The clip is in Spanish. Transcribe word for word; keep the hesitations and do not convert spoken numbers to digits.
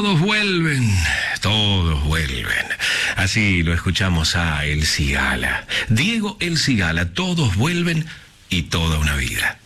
todos vuelven, todos vuelven. Así lo escuchamos a El Cigala. Diego El Cigala, todos vuelven y toda una vida.